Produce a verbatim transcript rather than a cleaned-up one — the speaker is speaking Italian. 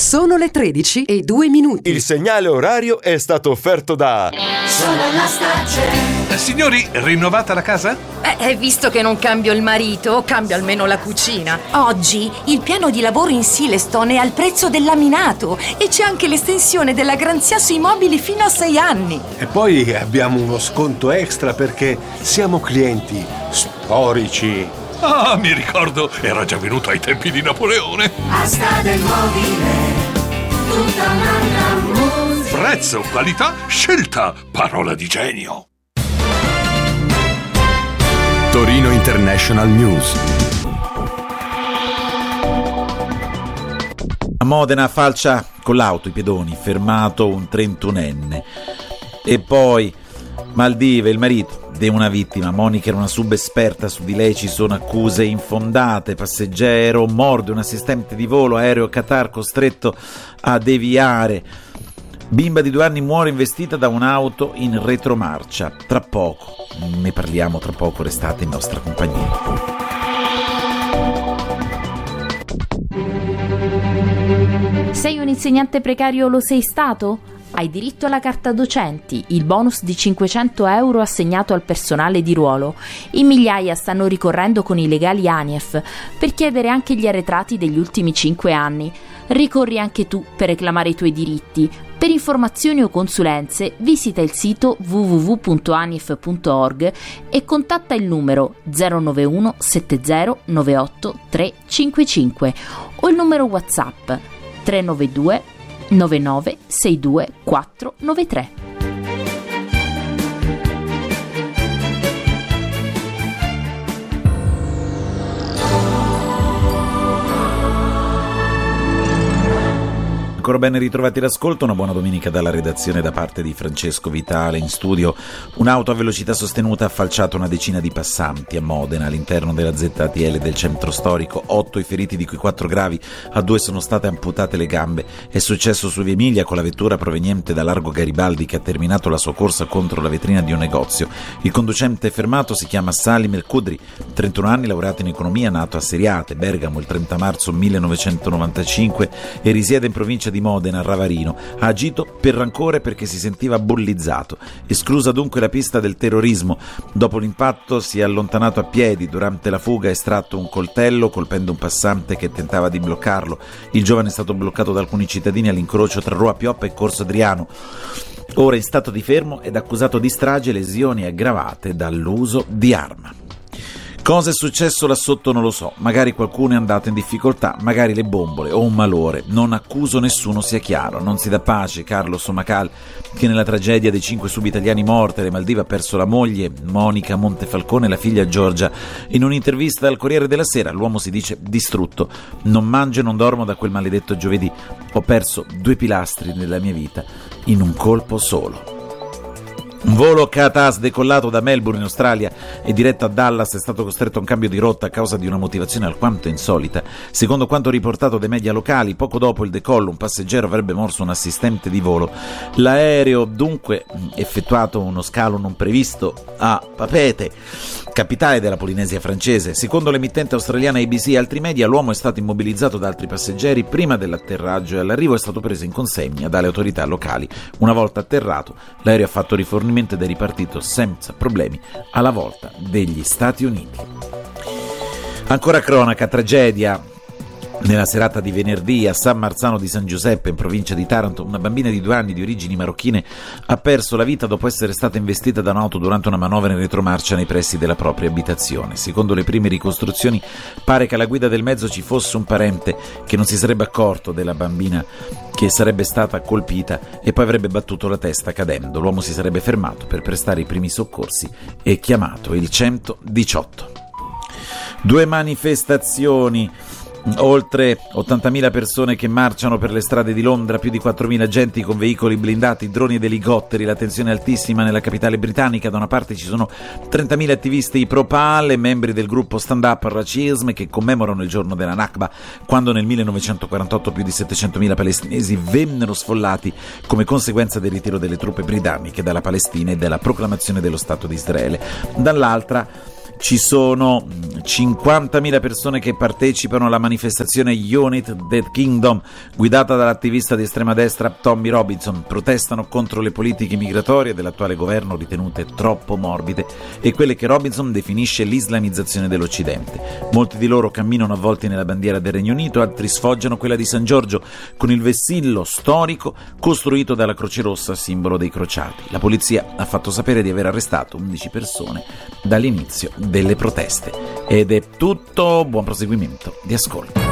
Sono le tredici e due minuti. Il segnale orario è stato offerto da Sonolastarce. Signori, rinnovata la casa? Eh, visto che non cambio il marito, cambio almeno la cucina. Oggi il piano di lavoro in Silestone è al prezzo del laminato e c'è anche l'estensione della garanzia sui mobili fino a sei anni. E poi abbiamo uno sconto extra perché siamo clienti storici. Ah, mi ricordo, era già venuto ai tempi di Napoleone. Asta del mobile, tutta un'altra musica. Prezzo, qualità, scelta, parola di genio. Torino International News. A Modena falcia con l'auto, i pedoni, fermato un trentunenne. E poi Maldive, il marito di una vittima. Monica era una subesperta, su di lei ci sono accuse infondate. Passeggero morde un assistente di volo, aereo Qatar costretto a deviare. Bimba di due anni muore investita da un'auto in retromarcia. Tra poco, ne parliamo tra poco, restate in nostra compagnia. Sei un insegnante precario, lo sei stato? Hai diritto alla carta docenti, il bonus di cinquecento euro assegnato al personale di ruolo. In migliaia stanno ricorrendo con i legali ANIEF per chiedere anche gli arretrati degli ultimi cinque anni. Ricorri anche tu per reclamare i tuoi diritti. Per informazioni o consulenze visita il sito w w w punto anief punto org e contatta il numero zero nove uno sette zero nove otto tre cinque cinque o il numero WhatsApp tre nove due nove nove sei due quattro nove tre. Ancora ben ritrovati l'ascolto, una buona domenica dalla redazione da parte di Francesco Vitale. In studio un'auto a velocità sostenuta ha falciato una decina di passanti a Modena all'interno della Z A T L del centro storico. Otto i feriti, di cui quattro gravi, a due sono state amputate le gambe. È successo su Via Emilia con la vettura proveniente da Largo Garibaldi che ha terminato la sua corsa contro la vetrina di un negozio. Il conducente fermato si chiama Salim El Kudri, trentuno anni, laureato in economia, nato a Seriate, Bergamo, il trenta marzo millenovecentonovantacinque e risiede in provincia di Modena, a Ravarino. Ha agito per rancore perché si sentiva bullizzato. Esclusa dunque la pista del terrorismo. Dopo l'impatto si è allontanato a piedi. Durante la fuga ha estratto un coltello colpendo un passante che tentava di bloccarlo. Il giovane è stato bloccato da alcuni cittadini all'incrocio tra Rua Pioppa e Corso Adriano. Ora in stato di fermo ed accusato di strage e lesioni aggravate dall'uso di arma. Cosa è successo là sotto non lo so, magari qualcuno è andato in difficoltà, magari le bombole o un malore, non accuso nessuno, sia chiaro. Non si dà pace Carlo Somacal, che nella tragedia dei cinque subitaliani morti alle Maldive ha perso la moglie Monica Montefalcone e la figlia Giorgia. In un'intervista al Corriere della Sera l'uomo si dice distrutto: non mangio e non dormo da quel maledetto giovedì, ho perso due pilastri nella mia vita in un colpo solo. Un volo Qantas decollato da Melbourne in Australia e diretto a Dallas è stato costretto a un cambio di rotta a causa di una motivazione alquanto insolita. Secondo quanto riportato dai media locali, poco dopo il decollo un passeggero avrebbe morso un assistente di volo. L'aereo dunque effettuato uno scalo non previsto a Papeete, capitale della Polinesia francese. Secondo l'emittente australiana A B C e altri media, l'uomo è stato immobilizzato da altri passeggeri prima dell'atterraggio e all'arrivo è stato preso in consegna dalle autorità locali. Una volta atterrato, l'aereo ha fatto rifornimento ed è ripartito senza problemi alla volta degli Stati Uniti. Ancora cronaca, tragedia. Nella serata di venerdì a San Marzano di San Giuseppe, in provincia di Taranto, una bambina di due anni di origini marocchine ha perso la vita dopo essere stata investita da un'auto durante una manovra in retromarcia nei pressi della propria abitazione. Secondo le prime ricostruzioni, pare che alla guida del mezzo ci fosse un parente che non si sarebbe accorto della bambina che sarebbe stata colpita e poi avrebbe battuto la testa cadendo. L'uomo si sarebbe fermato per prestare i primi soccorsi e chiamato il centodiciotto. Due manifestazioni. Oltre ottantamila persone che marciano per le strade di Londra, più di quattromila agenti con veicoli blindati, droni ed elicotteri, la tensione è altissima nella capitale britannica. Da una parte ci sono trentamila attivisti pro-Pal e membri del gruppo Stand Up Racism che commemorano il giorno della Nakba, quando nel millenovecentoquarantotto più di settecentomila palestinesi vennero sfollati come conseguenza del ritiro delle truppe britanniche dalla Palestina e della proclamazione dello Stato di Israele. Dall'altra Ci sono cinquantamila persone che partecipano alla manifestazione Unite the Kingdom, guidata dall'attivista di estrema destra Tommy Robinson. Protestano contro le politiche migratorie dell'attuale governo, ritenute troppo morbide, e quelle che Robinson definisce l'islamizzazione dell'Occidente. Molti di loro camminano avvolti nella bandiera del Regno Unito, altri sfoggiano quella di San Giorgio, con il vessillo storico costruito dalla Croce Rossa, simbolo dei crociati. La polizia ha fatto sapere di aver arrestato undici persone dall'inizio delle proteste. Ed è tutto, buon proseguimento di ascolto.